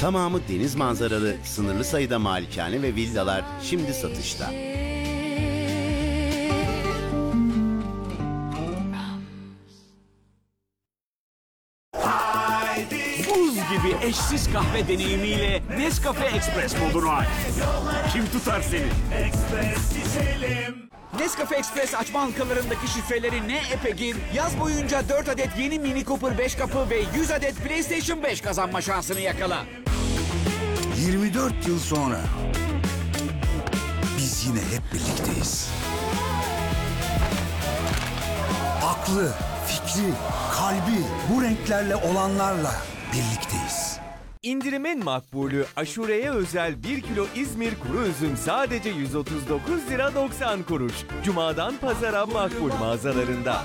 Tamamı deniz manzaralı, sınırlı sayıda malikane ve villalar şimdi satışta. Buz gibi eşsiz kahve deneyimiyle Nescafe Express modunu aç. Kim tutar seni? Nescafe Express açma halkalarındaki şifreleri ne app'e gir, yaz boyunca 4 adet yeni Mini Cooper 5 kapı ve 100 adet PlayStation 5 kazanma şansını yakala. 24 yıl sonra biz yine hep birlikteyiz. Aklı, fikri, kalbi bu renklerle olanlarla birlikteyiz. İndirimin makbulü aşureye özel 1 kilo İzmir kuru üzüm sadece 139 lira 90 kuruş. Cuma'dan pazara makbul mağazalarında.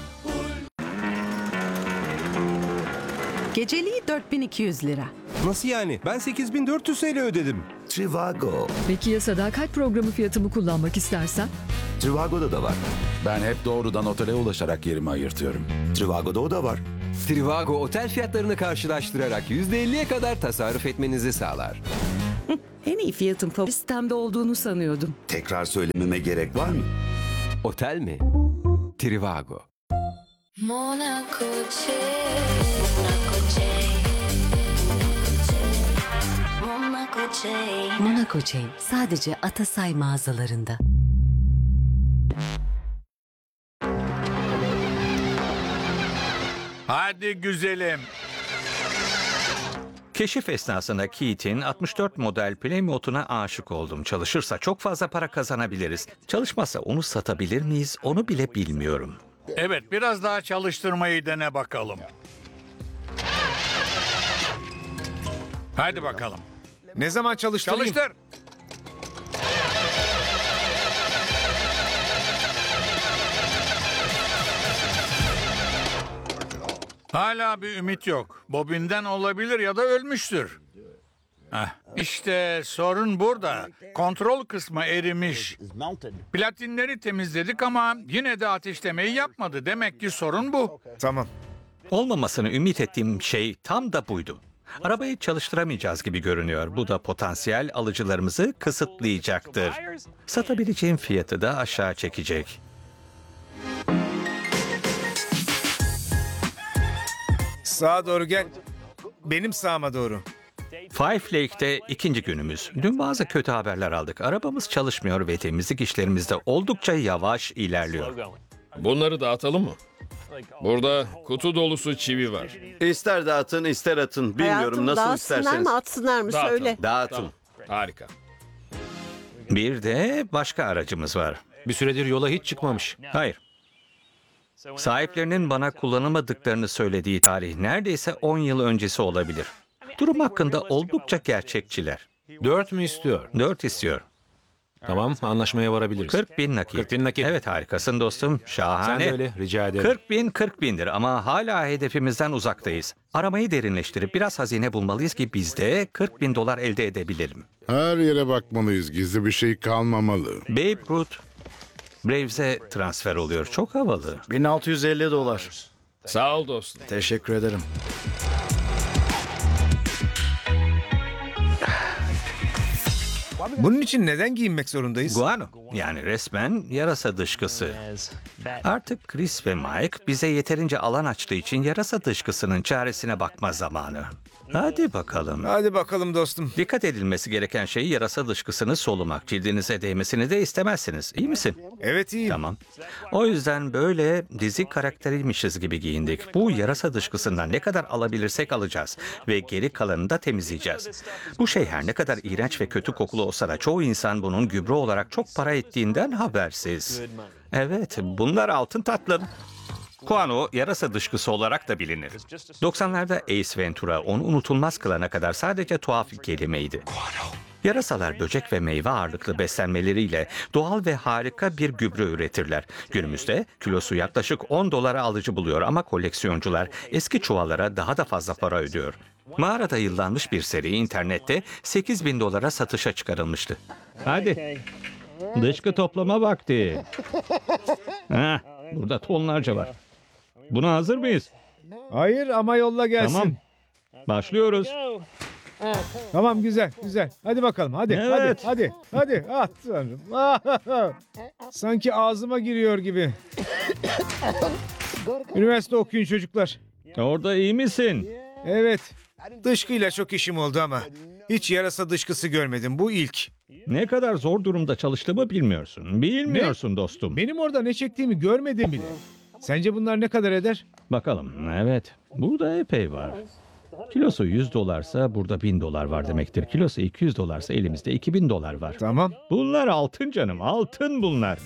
Geceliği 4200 lira. Nasıl yani? Ben 8400 TL ödedim. Trivago. Peki ya sadakat programı fiyatımı kullanmak istersen? Trivago'da da var. Ben hep doğrudan otele ulaşarak yerimi ayırtıyorum. Trivago'da o da var. Trivago otel fiyatlarını karşılaştırarak %50'ye kadar tasarruf etmenizi sağlar. En iyi fiyatın favori sistemde olduğunu sanıyordum. Tekrar söylememe gerek var mı? Otel mi? Trivago. Monaco Monaco Chain sadece Atasay mağazalarında. Hadi güzelim. Keşif esnasında Keith'in 64 model Plymouth'una aşık oldum. Çalışırsa çok fazla para kazanabiliriz. Çalışmazsa onu satabilir miyiz onu bile bilmiyorum. Evet, biraz daha çalıştırmayı dene bakalım. Hadi bakalım. Ne zaman çalıştırayım? Çalıştır. Hala bir ümit yok. Bobinden olabilir ya da ölmüştür. İşte sorun burada. Kontrol kısmı erimiş. Platinleri temizledik ama yine de ateşlemeyi yapmadı. Demek ki sorun bu. Tamam. Olmamasını ümit ettiğim şey tam da buydu. Arabayı çalıştıramayacağız gibi görünüyor. Bu da potansiyel alıcılarımızı kısıtlayacaktır. Satabileceğim fiyatı da aşağı çekecek. Sağa doğru gel. Benim sağıma doğru. Five Lake'te ikinci günümüz. Dün bazı kötü haberler aldık. Arabamız çalışmıyor ve temizlik işlerimizde oldukça yavaş ilerliyor. Bunları dağıtalım mı? Burada kutu dolusu çivi var. İster dağıtın ister atın. Bilmiyorum Hayatım, nasıl dağıtsınlar isterseniz. mı atsınlar mı Dağıtın. söyle. Dağıtın. Tamam, harika. Bir de başka aracımız var. Bir süredir yola hiç çıkmamış. Hayır. Sahiplerinin bana kullanılmadıklarını söylediği tarih neredeyse 10 yıl öncesi olabilir. Durum hakkında oldukça gerçekçiler. 4 mü istiyor? 4 istiyor. Tamam, anlaşmaya varabiliriz. 40 bin nakit. 40 bin nakit. Evet harikasın dostum. Şahane. Sen de öyle, rica ederim. 40 bin 40 bindir ama hala hedefimizden uzaktayız. Aramayı derinleştirip biraz hazine bulmalıyız ki biz de 40 bin dolar elde edebilelim. Her yere bakmalıyız. Gizli bir şey kalmamalı. Babe Ruth Braves'e transfer oluyor. Çok havalı. 1650 dolar. Sağ ol dostum. Teşekkür ederim. Bunun için neden giyinmek zorundayız? Guano yani resmen yarasa dışkısı. Artık Chris ve Mike bize yeterince alan açtığı için yarasa dışkısının çaresine bakma zamanı. Hadi bakalım. Hadi bakalım dostum. Dikkat edilmesi gereken şey yarasa dışkısını solumak. Cildinize değmesini de istemezsiniz. İyi misin? Evet iyiyim. Tamam. O yüzden böyle dizi karakteriymişiz gibi giyindik. Bu yarasa dışkısından ne kadar alabilirsek alacağız. Ve geri kalanını da temizleyeceğiz. Bu şey her ne kadar iğrenç ve kötü kokulu olsa da çoğu insan bunun gübre olarak çok para ettiğinden habersiz. Evet, bunlar altın tatlım. Guano yarasa dışkısı olarak da bilinir. 90'larda Ace Ventura onu unutulmaz kılana kadar sadece tuhaf bir kelimeydi. Yarasalar böcek ve meyve ağırlıklı beslenmeleriyle doğal ve harika bir gübre üretirler. Günümüzde kilosu yaklaşık 10 dolara alıcı buluyor ama koleksiyoncular eski çuvallara daha da fazla para ödüyor. Mağarada yıllanmış bir seri internette 8 bin dolara satışa çıkarılmıştı. Hadi. Dışkı toplama vakti. Burada tonlarca var. Buna hazır mıyız? Hayır ama yolla gelsin. Tamam. Başlıyoruz. Tamam, güzel güzel. Hadi bakalım, hadi Evet. hadi. Ah tanrım. Sanki ağzıma giriyor gibi. Üniversite okuyun çocuklar. Orada iyi misin? Evet. Dışkıyla çok işim oldu ama hiç yarasa dışkısı görmedim. Bu ilk. Ne kadar zor durumda çalıştığımı bilmiyorsun. Bilmiyorsun dostum. Benim orada ne çektiğimi görmedim bile. Sence bunlar ne kadar eder? Bakalım. Evet. Burada epey var. Kilosu $100'sa burada $1000 var demektir. Kilosu $200'sa elimizde $2000 var. Tamam. Bunlar altın canım. Altın bunlar.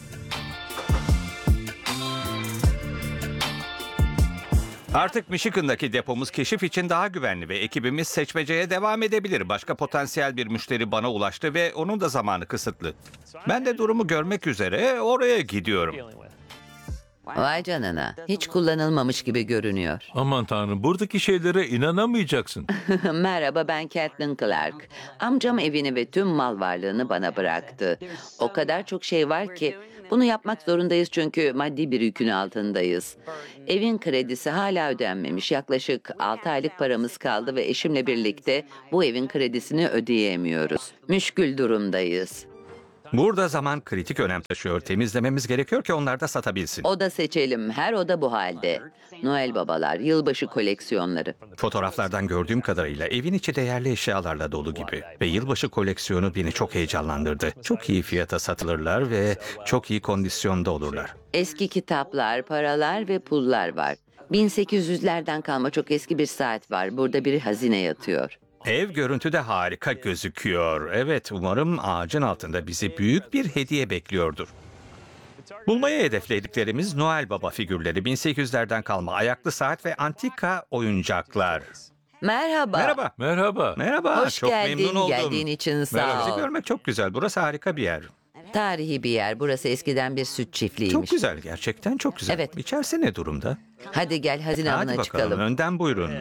Artık Michigan'daki depomuz keşif için daha güvenli ve ekibimiz seçmeceye devam edebilir. Başka potansiyel bir müşteri bana ulaştı ve onun da zamanı kısıtlı. Ben de durumu görmek üzere oraya gidiyorum. Vay canına. Hiç kullanılmamış gibi görünüyor. Aman tanrım, buradaki şeylere inanamayacaksın. Merhaba, ben Catelyn Clark. Amcam evini ve tüm mal varlığını bana bıraktı. O kadar çok şey var ki bunu yapmak zorundayız çünkü maddi bir yükün altındayız. Evin kredisi hala ödenmemiş. Yaklaşık 6 aylık paramız kaldı ve eşimle birlikte bu evin kredisini ödeyemiyoruz. Müşkül durumdayız. Burada zaman kritik önem taşıyor. Temizlememiz gerekiyor ki onlar da satabilsin. Oda seçelim. Her oda bu halde. Noel babalar, yılbaşı koleksiyonları. Fotoğraflardan gördüğüm kadarıyla evin içi değerli eşyalarla dolu gibi. Ve yılbaşı koleksiyonu beni çok heyecanlandırdı. Çok iyi fiyata satılırlar ve çok iyi kondisyonda olurlar. Eski kitaplar, paralar ve pullar var. 1800'lerden kalma çok eski bir saat var. Burada bir hazine yatıyor. Ev görüntüde harika gözüküyor. Evet, umarım ağacın altında bizi büyük bir hediye bekliyordur. Bulmayı hedeflediklerimiz Noel Baba figürleri, 1800'lerden kalma ayaklı saat ve antika oyuncaklar. Merhaba. Merhaba. Merhaba. Merhaba. Hoş çok geldin. memnun oldum. Geldiğin için sağ Merhaba. ol. Sizi görmek çok güzel. Burası harika bir yer. Tarihi bir yer. Burası eskiden bir süt çiftliğiymiş. Çok güzel, gerçekten çok güzel. Evet. İçerisi ne durumda? Hadi gel hazine Hadi avına bakalım, çıkalım. önden buyurun.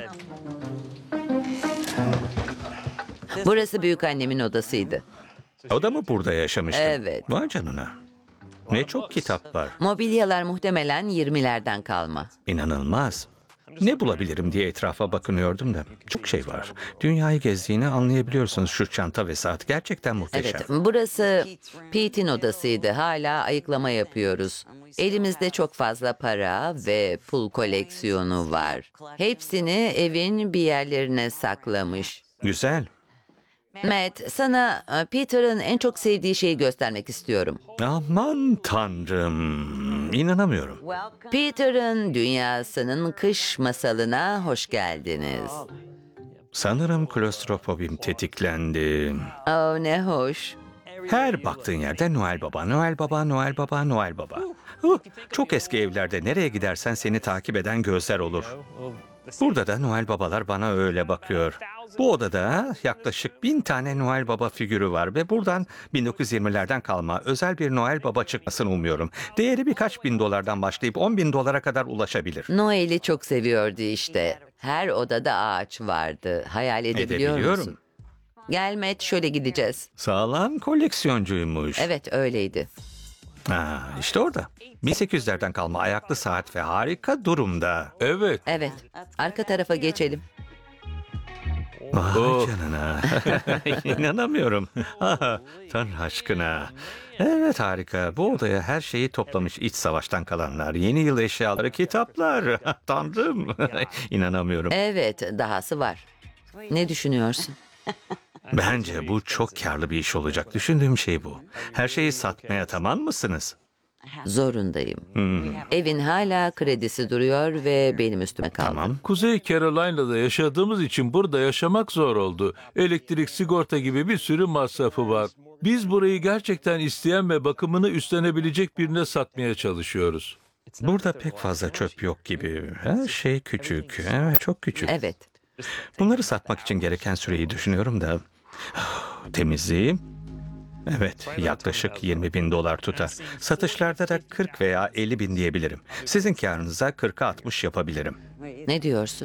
Burası büyükannemin odasıydı. O da mı burada yaşamıştı? Evet. Vay canına. Ne çok kitap var. Mobilyalar muhtemelen 20'lerden kalma. İnanılmaz. Ne bulabilirim diye etrafa bakınıyordum da. Çok şey var. Dünyayı gezdiğini anlayabiliyorsunuz, şu çanta ve saat. Gerçekten muhteşem. Evet, burası Pete'in odasıydı. Hala ayıklama yapıyoruz. Elimizde çok fazla para ve pul koleksiyonu var. Hepsini evin bir yerlerine saklamış. Güzel. Matt, sana Peter'ın en çok sevdiği şeyi göstermek istiyorum. Aman tanrım. İnanamıyorum. Peter'ın dünyasının kış masalına hoş geldiniz. Sanırım klostrofobim tetiklendi. Oh, ne hoş. Her baktığın yerde Noel Baba, Noel Baba, Noel Baba, Noel Baba. Çok eski evlerde nereye gidersen seni takip eden gözler olur. Burada da Noel Babalar bana öyle bakıyor. Bu odada yaklaşık 1000 tane Noel Baba figürü var ve buradan 1920'lerden kalma özel bir Noel Baba çıkmasını umuyorum. Değeri birkaç bin dolardan başlayıp 10.000 dolara kadar ulaşabilir. Noel'i çok seviyordu işte. Her odada ağaç vardı. Hayal edebiliyor Edebiliyorum. musun? Gel Matt, şöyle gideceğiz. Sağlam koleksiyoncuymuş. Evet, öyleydi. İşte orada. 1800'lerden kalma ayaklı saat ve harika durumda. Evet. Evet, arka tarafa geçelim. Vay canına. İnanamıyorum. Tanrı aşkına. Evet, harika. Bu odaya her şeyi toplamış, iç savaştan kalanlar, yeni yıl eşyaları, kitaplar. Tanrım. İnanamıyorum. Evet, dahası var. Ne düşünüyorsun? Bence bu çok karlı bir iş olacak. Düşündüğüm şey bu. Her şeyi satmaya tamam mısınız? Zorundayım. Evin hala kredisi duruyor ve benim üstüme kaldı. Tamam. Kuzey Carolina'da yaşadığımız için burada yaşamak zor oldu. Elektrik, sigorta gibi bir sürü masrafı var. Biz burayı gerçekten isteyen ve bakımını üstlenebilecek birine satmaya çalışıyoruz. Burada pek fazla çöp yok gibi. Her şey küçük. Evet, çok küçük. Evet. Bunları satmak için gereken süreyi düşünüyorum da. Temizliği. Evet, yaklaşık 20.000 dolar tutar. Satışlarda da 40 veya 50 bin diyebilirim. Sizin karınıza 40'a 60 yapabilirim. Ne diyorsun?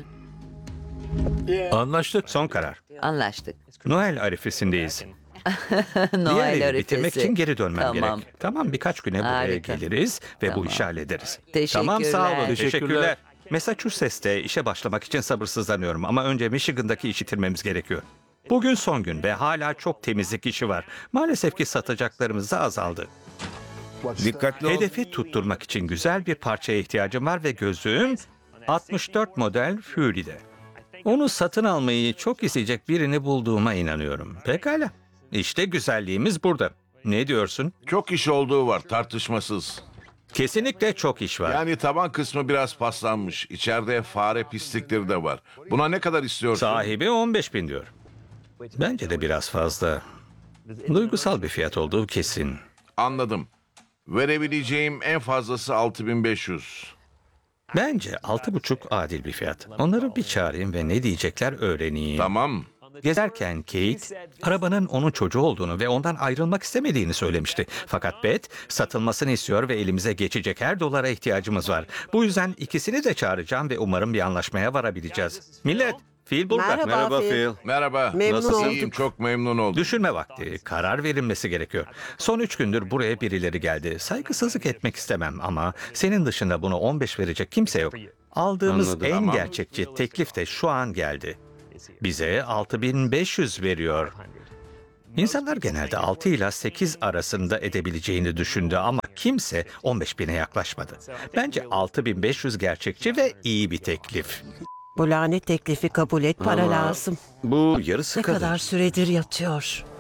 Anlaştık. Son karar. Anlaştık. Noel arifesindeyiz. Noel Diğer evi arifesi. bitirmek için geri dönmem Tamam. gerek. Tamam, birkaç güne buraya Harika. geliriz ve Tamam. bu işi hallederiz. Teşekkürler. Tamam, sağ olun. Teşekkürler. Teşekkürler. Massachusetts'te işe başlamak için sabırsızlanıyorum ama önce Michigan'daki işi bitirmemiz gerekiyor. Bugün son gün ve hala çok temizlik işi var. Maalesef ki satacaklarımız da azaldı. Dikkatli ol. Hedefi tutturmak için güzel bir parçaya ihtiyacım var ve gözüm 64 model Fury'de. Onu satın almayı çok isteyecek birini bulduğuma inanıyorum. Pekala. İşte güzelliğimiz burada. Ne diyorsun? Çok iş olduğu var, tartışmasız. Kesinlikle çok iş var. Yani taban kısmı biraz paslanmış. İçeride fare pislikleri de var. Buna ne kadar istiyorsun? Sahibi 15.000 diyor. Bence de biraz fazla. Duygusal bir fiyat olduğu kesin. Anladım. Verebileceğim en fazlası 6500. Bence 6,5 adil bir fiyat. Onları bir çağırayım ve ne diyecekler öğreneyim. Tamam. Gezerken Kate, arabanın onun çocuğu olduğunu ve ondan ayrılmak istemediğini söylemişti. Fakat Beth, satılmasını istiyor ve elimize geçecek her dolara ihtiyacımız var. Bu yüzden ikisini de çağıracağım ve umarım bir anlaşmaya varabileceğiz. Millet, Phil burada. Merhaba. Memnun Nasılsın? olduk. İyiyim, çok memnun oldum. Düşünme vakti, karar verilmesi gerekiyor. Son 3 gündür buraya birileri geldi. Saygısızlık etmek istemem ama senin dışında bunu 15 verecek kimse yok. Aldığımız Anladım. en Tamam. gerçekçi teklif de şu an geldi. Bize 6500 veriyor. İnsanlar genelde 6 ile 8 arasında edebileceğini düşündü ama kimse 15.000'e yaklaşmadı. Bence 6500 gerçekçi ve iyi bir teklif. Bu lanet teklifi kabul et, para lazım. Bu yarısı Ne kadar süredir yatıyor.